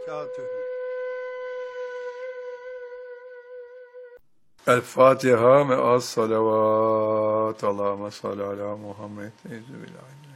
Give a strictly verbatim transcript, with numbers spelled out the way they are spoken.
وبركاته. الفاتحة مع الصلوات. اللهم صل على محمد.